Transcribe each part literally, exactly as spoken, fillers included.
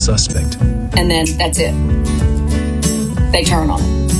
suspect. And then that's it. They turn on it.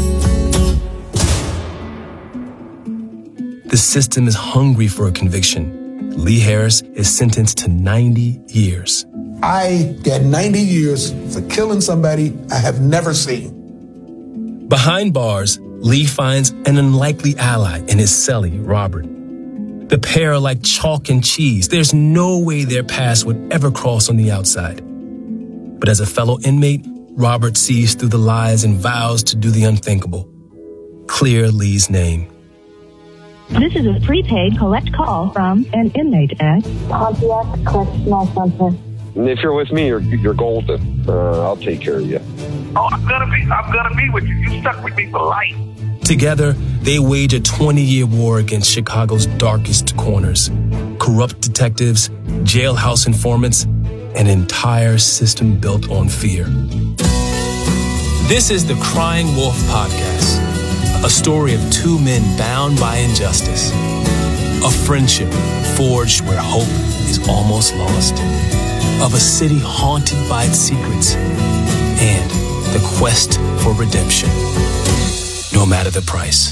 The system is hungry for a conviction. Lee Harris is sentenced to ninety years. I get ninety years for killing somebody I have never seen. Behind bars, Lee finds an unlikely ally in his cellie, Robert. The pair are like chalk and cheese. There's no way their paths would ever cross on the outside. But as a fellow inmate, Robert sees through the lies and vows to do the unthinkable. Clear Lee's name. This is a prepaid collect call from an inmate at Pontiac Correctional Center. If you're with me, you're, you're golden. Uh, I'll take care of you. Oh, I'm gonna be, I'm gonna be with you. You stuck with me for life. Together, they wage a twenty-year war against Chicago's darkest corners. Corrupt detectives, jailhouse informants, an entire system built on fear. This is the Crying Wolf Podcast, a story of two men bound by injustice, a friendship forged where hope is almost lost, of a city haunted by its secrets, and the quest for redemption, no matter the price.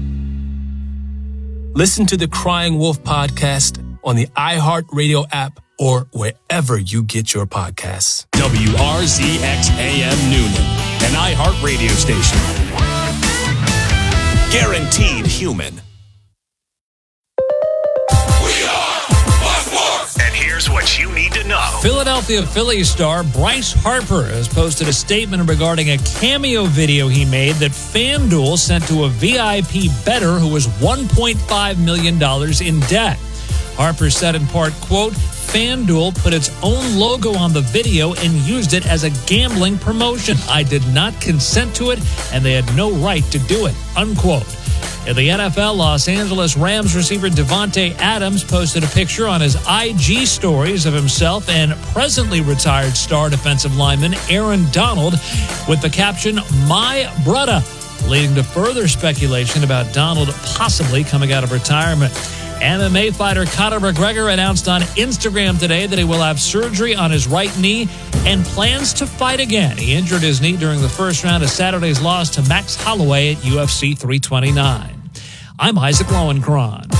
Listen to the Crying Wolf Podcast on the iHeartRadio app or wherever you get your podcasts. W R Z X A M Noonan, an iHeartRadio station. Guaranteed human. Here's what you need to know. Philadelphia Phillies star Bryce Harper has posted a statement regarding a cameo video he made that FanDuel sent to a V I P bettor who was one point five million dollars in debt. Harper said in part, quote, FanDuel put its own logo on the video and used it as a gambling promotion. I did not consent to it, and they had no right to do it, unquote. In the N F L, Los Angeles Rams receiver Devontae Adams posted a picture on his I G stories of himself and presently retired star defensive lineman Aaron Donald with the caption, My Brudda, leading to further speculation about Donald possibly coming out of retirement. M M A fighter Conor McGregor announced on Instagram today that he will have surgery on his right knee and plans to fight again. He injured his knee during the first round of Saturday's loss to Max Holloway at U F C three twenty-nine. I'm Isaac Lowenkron.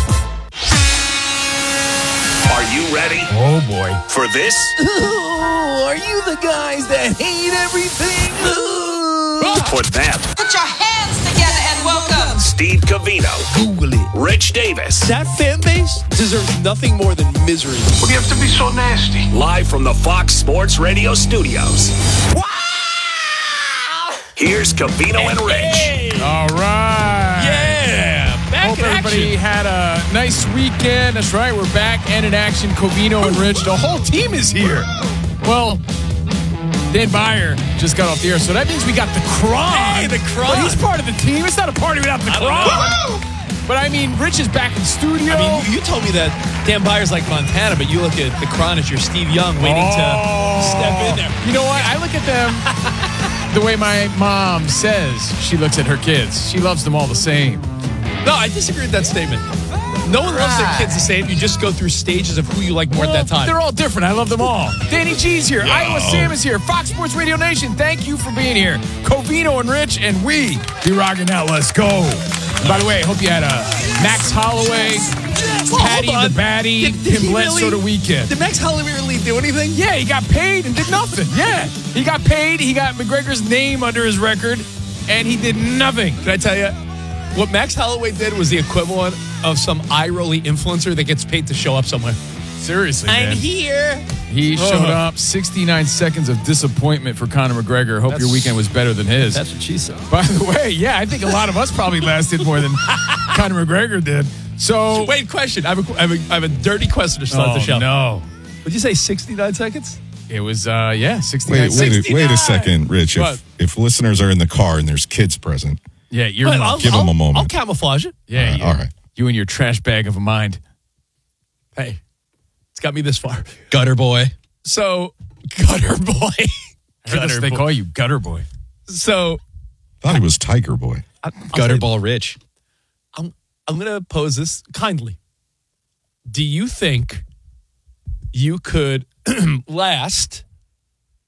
Are you ready? Oh, boy. For this? Ooh, are you the guys that hate everything? Ooh. For them. Put your hands together and welcome Steve Covino. Google it. Rich Davis. That fan base deserves nothing more than misery. What do you have to be so nasty? Live from the Fox Sports Radio studios. Wow! Here's Covino and Rich. Hey. All right. Yeah. Back Hope in everybody action. had a nice weekend. That's right. We're back and in action. Covino and Rich. The whole team is here. Well, Dan Byer just got off the air, so that means we got the Kron. Hey, the Kron. But he's part of the team. It's not a party without the Kron. But I mean, Rich is back in studio. I mean, you, you told me that Dan Byer's like Montana, but you look at the Kron as your Steve Young waiting oh. to step in there. You know what? I look at them the way my mom says she looks at her kids. She loves them all the same. No, I disagree with that statement. No one loves their kids the same. You just go through stages of who you like more well, at that time. They're all different. I love them all. Danny G's here. Yo. Iowa Sam is here. Fox Sports Radio Nation, thank you for being here. Covino and Rich, and we be rocking out. Let's go. And by the way, I hope you had a Max Holloway, well, Patty the Batty, did, did Kim Bletz really, sort of weekend. Did Max Holloway really do anything? Yeah, he got paid and did nothing. Yeah, he got paid. He got McGregor's name under his record, and he did nothing. Can I tell you? What Max Holloway did was the equivalent of some eye-rolly influencer that gets paid to show up somewhere. Seriously, man. I'm here. He oh. showed up. sixty-nine seconds of disappointment for Conor McGregor. Hope that's, your weekend was better than his. That's what she said. By the way, yeah, I think a lot of us probably lasted more than Conor McGregor did. So, wait, question. I have a, I have a, I have a dirty question to start oh, the show. no. Would you say sixty-nine seconds? It was, uh, yeah, sixty-nine. Wait, wait, a, wait a second, Rich. If, if listeners are in the car and there's kids present, yeah, you're I'll, give I'll, them a moment. I'll camouflage it. Yeah, uh, you, all right. You and your trash bag of a mind. Hey, it's got me this far. Gutter boy. So, gutter boy. Gutter they boy. Call you gutter boy. So, thought he was Tiger Boy. I, gutter ball Rich. I'm I'm gonna pose this kindly. Do you think you could last